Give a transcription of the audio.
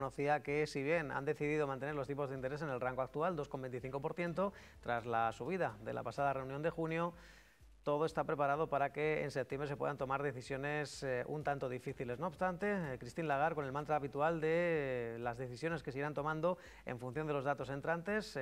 Conocía que, si bien han decidido mantener los tipos de interés en el rango actual, 2,25%, tras la subida de la pasada reunión de junio, todo está preparado para que en septiembre se puedan tomar decisiones un tanto difíciles. No obstante, Christine Lagarde, con el mantra habitual de las decisiones que se irán tomando en función de los datos entrantes,